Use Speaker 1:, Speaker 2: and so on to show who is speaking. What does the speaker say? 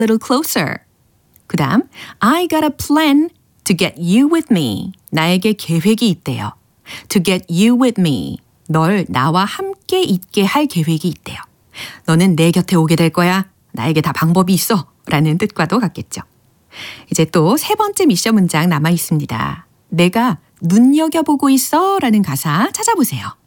Speaker 1: little closer. 그 다음 I got a plan to get you with me. 나에게 계획이 있대요. To get you with me. 널 나와 함께 있게 할 계획이 있대요. 너는 내 곁에 오게 될 거야. 나에게 다 방법이 있어. 라는 뜻과도 같겠죠. 이제 또 세 번째 미션 문장 남아 있습니다. 내가 눈여겨보고 있어 라는 가사 찾아보세요.